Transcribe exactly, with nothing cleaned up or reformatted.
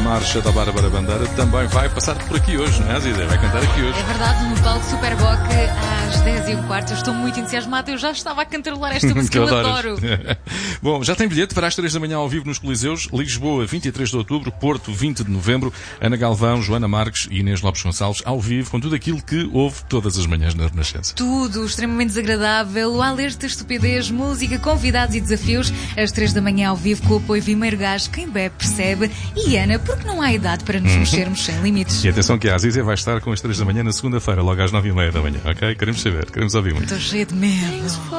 marcha da Bárbara Bandeira também vai passar por aqui hoje, não é, Zida? Vai cantar aqui hoje. É verdade, no palco Superboc às dez e um quarto. Eu estou muito entusiasmada, eu já estava a cantarolar esta música que eu adoro. Bom, já tem bilhete para as três da manhã ao vivo nos Coliseus. Lisboa, vinte e três de outubro, Porto, vinte de novembro. Ana Galvão, Joana Marques e Inês Lopes Gonçalves ao vivo, com tudo aquilo que houve todas as manhãs na Renascença. Tudo extremamente desagradável, o alerta, estupidez, música, convidados e desafios. Às três da manhã ao vivo com o apoio Vimeiro Gás. Quem bebe percebe. E Ana, porque não há idade para nos mexermos sem limites. E atenção que a Azizia vai estar com as três da manhã na segunda-feira, logo às nove e meia da manhã, ok? Queremos saber, queremos ouvir muito. Estou cheia de medo.